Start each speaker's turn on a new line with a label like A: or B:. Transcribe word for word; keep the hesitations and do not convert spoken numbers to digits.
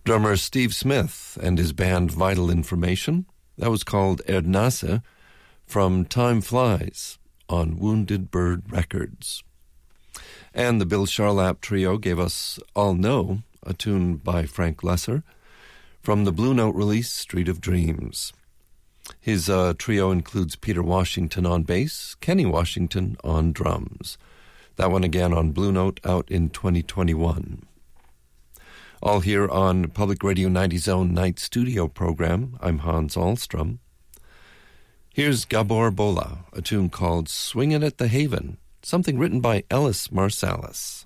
A: Drummer Steve Smith and his band Vital Information. That was called Erdnase from Time Flies on Wounded Bird Records. And the Bill Charlap Trio gave us All Know, a tune by Frank Lesser, from the Blue Note release Street of Dreams. His uh, trio includes Peter Washington on bass, Kenny Washington on drums. That one again on Blue Note, out in twenty twenty-one. All here on Public Radio ninety's own Night Studio program. I'm Hans Ahlstrom. Here's Gabor Bola, a tune called Swingin' at the Haven, something written by Ellis Marsalis.